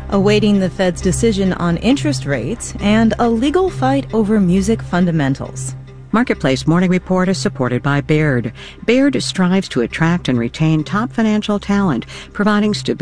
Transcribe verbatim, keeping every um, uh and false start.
awaiting the Fed's decision on interest rates, and a legal fight over music fundamentals. Marketplace Morning Report is supported by Baird. Baird strives to attract and retain top financial talent, providing stability